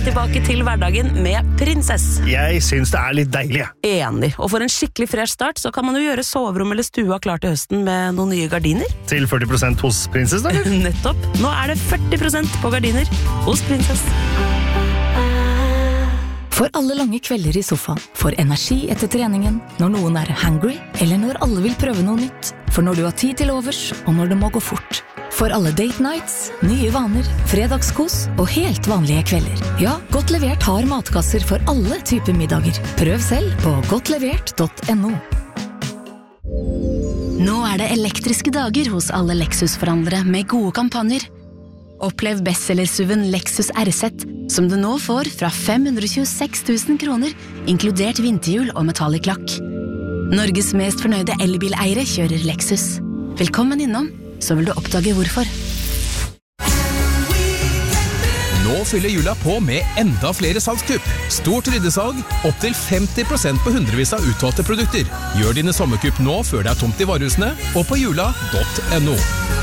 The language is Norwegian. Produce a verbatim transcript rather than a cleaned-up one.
tilbake til hverdagen med Prinsess. Jeg synes det er litt deilig. Enig, og for en skikkelig fresh start så kan man jo gjøre soverom eller stua klar til høsten med noen nye gardiner. Til førti prosent hos Prinsess, da? Nettopp, nå er det førti prosent på gardiner hos Prinsess. For alle lange kvelder i sofaen, for energi etter treningen, når noen er hangry, eller når alle vil prøve noe nytt. For når du har tid til overs, og når det må gå fort. For alle date nights, nye vaner, fredagskos og helt vanlige kvelder. Ja, Godt Levert har matkasser for alle typer middager. Prøv selv på godtlevert punktum no. Nå er det elektriske dager hos alle Lexus-forhandlere med gode kampanjer. Opplev bestsellersuven Lexus R Z, som du nå får fra fem hundre tjueseks tusen kroner, inkludert vinterhjul og metallic lakk. Norges mest fornøyde elbileiere kjører Lexus. Velkommen innom, så vil du oppdage hvorfor. Nå fyller jula på med enda flere salgskupp. Stort ryddesalg, opp til femti prosent på hundrevis av utvalgte produkter. Gjør dine sommerkupp nå før det er tomt i varehusene, og på jula punktum no.